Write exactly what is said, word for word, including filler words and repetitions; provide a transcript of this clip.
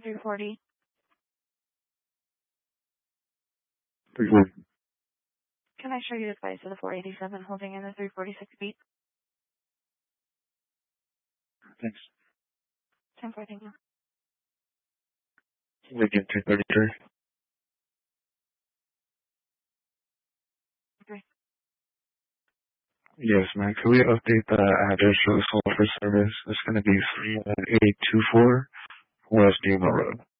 three forty. three forty. Can I show you the device of the four eighty-seven holding in the three forty-six beat? Thanks. ten four, thank you. Again, three thirty-three. Okay. Yes, ma'am. Can we update the address for the hold for service? It's going to be three one eight two four West Demo Road.